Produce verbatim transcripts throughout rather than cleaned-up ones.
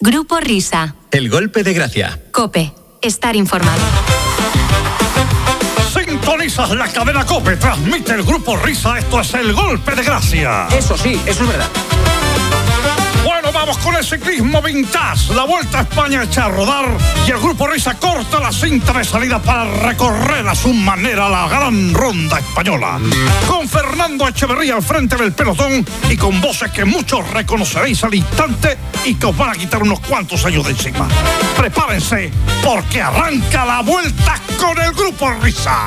Grupo Risa. El golpe de gracia. COPE. Estar informado. Sintonizas la cadena COPE. Transmite el Grupo Risa. Esto es el golpe de gracia. Eso sí, eso es verdad. Bueno, vamos con el ciclismo vintage. La Vuelta a España echa a rodar y el Grupo Risa corta la cinta de salida para recorrer a su manera la gran ronda española. Con Fernando Echeverría al frente del pelotón y con voces que muchos reconoceréis al instante y que os van a quitar unos cuantos años de encima. Prepárense porque arranca la Vuelta con el Grupo Risa.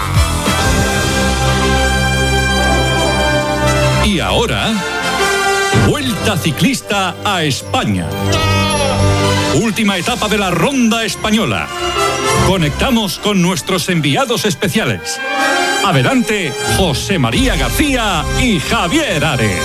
Y ahora, Vuelta Ciclista a España. Última etapa de la Ronda Española. Conectamos con nuestros enviados especiales. Adelante, José María García y Javier Ares.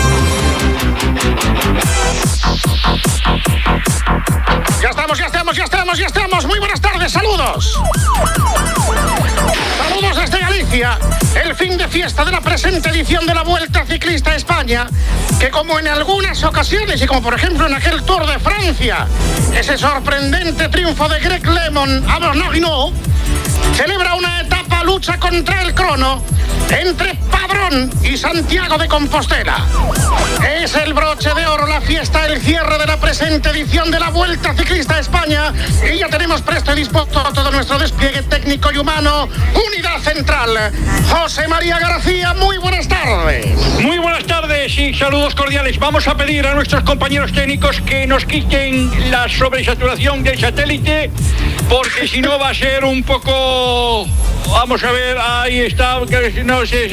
Ya estamos, ya estamos, ya estamos, ya estamos. Muy buenas tardes, saludos. Saludos desde Galicia, el fin de fiesta de la presente edición de la Vuelta Ciclista a España, que como en algunas ocasiones, y como por ejemplo en aquel Tour de Francia, ese sorprendente triunfo de Greg LeMond a Bernardino, celebra una etapa lucha contra el crono entre Padrón y Santiago de Compostela. Es el broche de oro, la fiesta, el cierre de la presente edición de la Vuelta Ciclista a España, y ya tenemos presto y dispuesto todo nuestro despliegue técnico y humano. Unidad central, José María García, muy buenas tardes. Muy buenas tardes y saludos cordiales. Vamos a pedir a nuestros compañeros técnicos que nos quiten la sobresaturación del satélite, porque si no va a ser un poco... Vamos a ver, ahí está, no sé,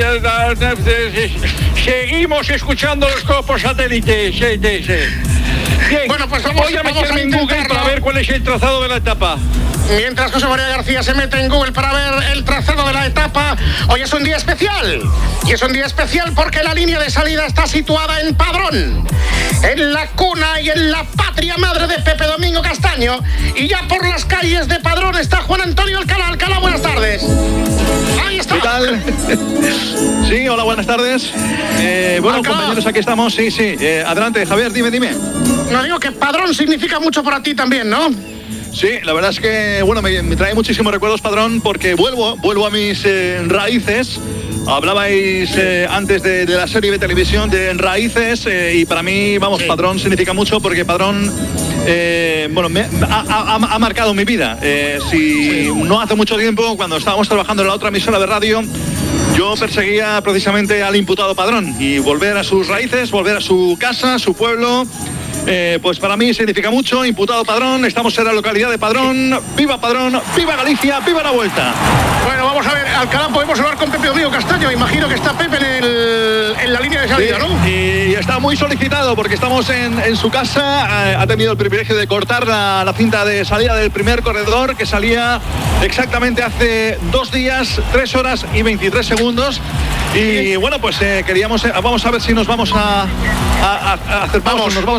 seguimos escuchando los copos satélites. Sí, sí, sí. Bien, bueno, pues vamos, voy a vamos meterme a en Google para ver cuál es el trazado de la etapa. Mientras José María García se mete en Google para ver el trazado de la etapa, hoy es un día especial. Y es un día especial porque la línea de salida está situada en Padrón, en la cuna y en la patria madre de Pepe Domingo Castaño. Y ya por las calles de Padrón está Juan Antonio Alcalá. Alcalá, buenas tardes. Ahí está. ¿Qué tal? Sí, hola, buenas tardes. Eh, bueno, Alcalá. Compañeros, aquí estamos. Sí, sí. Eh, adelante, Javier, dime, dime. No, digo que Padrón significa mucho para ti también, ¿no? Sí, la verdad es que, bueno, me, me trae muchísimos recuerdos, Padrón, porque vuelvo, vuelvo a mis eh, raíces. Hablabais eh, antes de, de la serie de televisión de Raíces eh, y para mí, vamos, sí. Padrón significa mucho porque Padrón, eh, bueno, me, ha, ha, ha marcado mi vida. Eh, si sí. No hace mucho tiempo, cuando estábamos trabajando en la otra emisora de radio, yo perseguía precisamente al imputado Padrón y volver a sus raíces, volver a su casa, su pueblo. Eh, pues para mí significa mucho. Imputado Padrón, estamos en la localidad de Padrón. ¡Viva Padrón! ¡Viva Galicia! ¡Viva la Vuelta! Bueno, vamos a ver, Alcalá, podemos hablar con Pepe Domingo Castaño. Imagino que está Pepe en, el, en la línea de salida, sí, ¿no? Y está muy solicitado porque estamos en, en su casa. Eh, ha tenido el privilegio de cortar la, la cinta de salida del primer corredor, que salía exactamente hace dos días, tres horas y veintitrés segundos. Y bueno, pues eh, queríamos, eh, vamos a ver si nos vamos a, a, a hacer, vamos, nos vamos